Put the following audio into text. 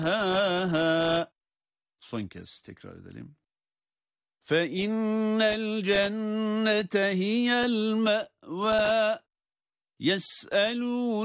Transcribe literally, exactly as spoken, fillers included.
دَهَاهَا. Son kez tekrar edelim. فَإِنَّ الْجَنَّةَ هِيَ الْمَأْوَى يَسْأَلُونَ